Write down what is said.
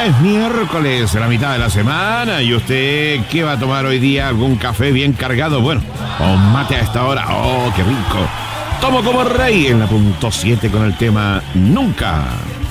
Es miércoles, la mitad de la semana. ¿Y usted qué va a tomar hoy día? ¿Algún café bien cargado? Bueno, o mate a esta hora. ¡Oh, qué rico! Tomo como rey en la punto 7 con el tema Nunca.